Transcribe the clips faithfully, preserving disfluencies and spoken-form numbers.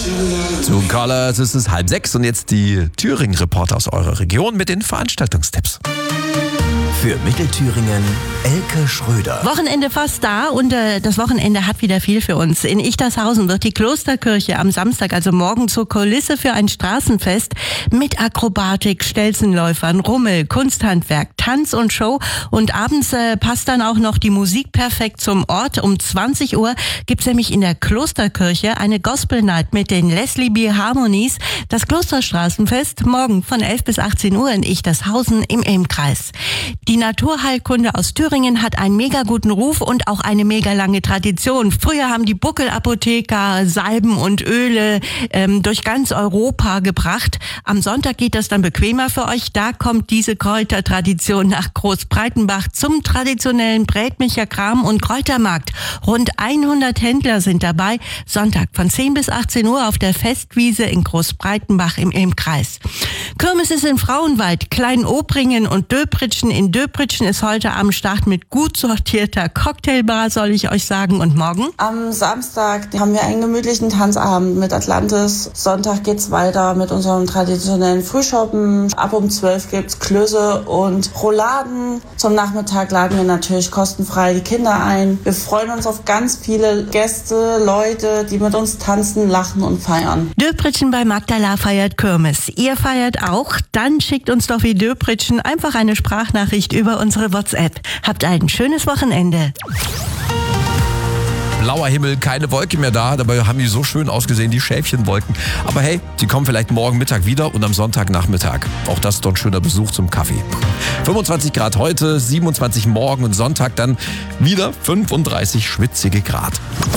Zu Colors ist es halb sechs und jetzt die Thüringen-Reporter aus eurer Region mit den Veranstaltungstipps. Für Mittelthüringen Elke Schröder. Wochenende fast da und äh, das Wochenende hat wieder viel für uns. In Ichtershausen wird die Klosterkirche am Samstag, also morgen, zur Kulisse für ein Straßenfest mit Akrobatik, Stelzenläufern, Rummel, Kunsthandwerk, Tanz und Show. Und abends äh, passt dann auch noch die Musik perfekt zum Ort. Um zwanzig Uhr gibt's nämlich in der Klosterkirche eine Gospel Night mit den Leslie B. Harmonies. Das Klosterstraßenfest morgen von elf bis achtzehn Uhr in Ichtershausen im Ilmkreis. Die Naturheilkunde aus Thüringen hat einen mega guten Ruf und auch eine mega lange Tradition. Früher haben die Buckelapotheker Salben und Öle ähm, durch ganz Europa gebracht. Am Sonntag geht das dann bequemer für euch. Da kommt diese Kräutertradition nach Großbreitenbach zum traditionellen Brätmicher Kram- und Kräutermarkt. Rund hundert Händler sind dabei. Sonntag von zehn bis achtzehn Uhr auf der Festwiese in Großbreitenbach im Ilmkreis. Kirmes ist in Frauenwald, Klein-Opringen und Döpritschen. In Döpritschen ist heute am Start mit gut sortierter Cocktailbar, soll ich euch sagen. Und morgen? Am Samstag haben wir einen gemütlichen Tanzabend mit Atlantis. Sonntag geht's weiter mit unserem traditionellen Frühschoppen. Ab um zwölf gibt's Klöße und Rouladen. Zum Nachmittag laden wir natürlich kostenfrei die Kinder ein. Wir freuen uns auf ganz viele Gäste, Leute, die mit uns tanzen, lachen und feiern. Döpritschen bei Magdala feiert Kirmes. Ihr feiert auch? Dann schickt uns doch wie Döpritschen einfach eine Sprachnachricht über unsere WhatsApp. Habt ein schönes Wochenende. Blauer Himmel, keine Wolke mehr da, dabei haben die so schön ausgesehen, die Schäfchenwolken. Aber hey, sie kommen vielleicht morgen Mittag wieder und am Sonntagnachmittag. Auch das ist doch ein schöner Besuch zum Kaffee. fünfundzwanzig Grad heute, siebenundzwanzig morgen und Sonntag dann wieder fünfunddreißig schwitzige Grad.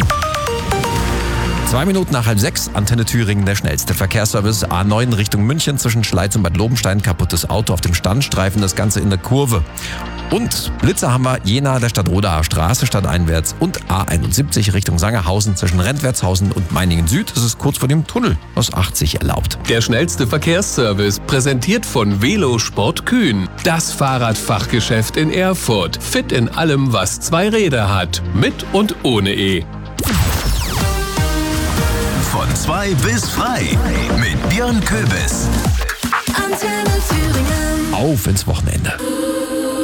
Zwei Minuten nach halb sechs, Antenne Thüringen, der schnellste Verkehrsservice. A neun Richtung München zwischen Schleiz und Bad Lobenstein, kaputtes Auto auf dem Standstreifen, das Ganze in der Kurve. Und Blitzer haben wir Jena der Stadtrodaer Straße stadteinwärts und A einundsiebzig Richtung Sangerhausen zwischen Rentwertshausen und Meiningen Süd. Das ist kurz vor dem Tunnel aus achtzig erlaubt. Der schnellste Verkehrsservice, präsentiert von Velosport Kühn. Das Fahrradfachgeschäft in Erfurt. Fit in allem, was zwei Räder hat. Mit und ohne E. Von zwei bis frei mit Björn Köbis. Antenne Thüringen. Auf ins Wochenende.